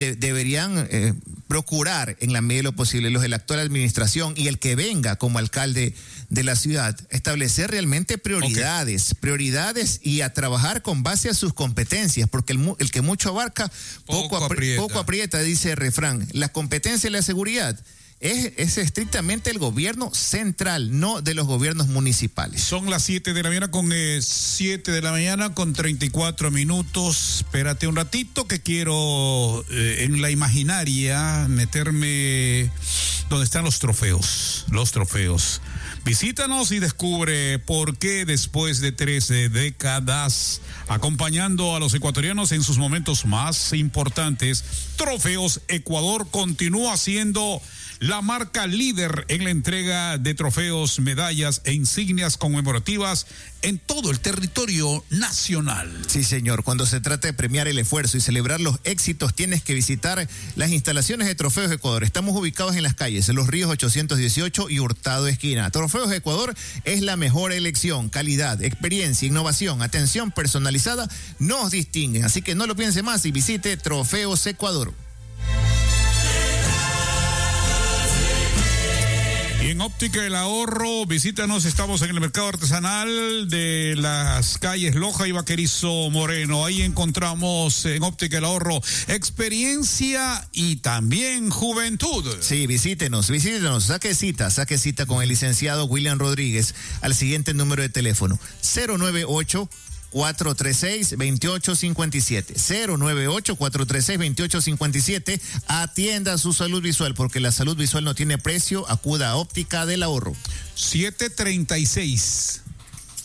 deberían procurar en la medida de lo posible los de la actual administración y el que venga como alcalde de la ciudad, establecer realmente prioridades y a trabajar con base a sus competencias, porque el que mucho abarca, poco aprieta, dice el refrán. La competencia y la seguridad es estrictamente el gobierno central, no de los gobiernos municipales. Son las 7 de la mañana con 34 minutos. Espérate un ratito que quiero en la imaginaria meterme donde están los trofeos. Visítanos y descubre por qué después de 13 décadas acompañando a los ecuatorianos en sus momentos más importantes, Trofeos Ecuador continúa siendo la marca líder en la entrega de trofeos, medallas e insignias conmemorativas en todo el territorio nacional. Sí, señor. Cuando se trata de premiar el esfuerzo y celebrar los éxitos, tienes que visitar las instalaciones de Trofeos Ecuador. Estamos ubicados en las calles Los Ríos 818 y Hurtado Esquina. Trofeos Ecuador es la mejor elección. Calidad, experiencia, innovación, atención personalizada nos distinguen. Así que no lo piense más y visite Trofeos Ecuador. Y en Óptica El Ahorro, visítanos, estamos en el mercado artesanal de las calles Loja y Vaquerizo Moreno. Ahí encontramos en Óptica El Ahorro experiencia y también juventud. Sí, visítenos, saque cita con el licenciado William Rodríguez al siguiente número de teléfono, 098-436-2857. 098-436-2857. Atienda su salud visual, porque la salud visual no tiene precio. Acuda a Óptica del Ahorro. 7:36.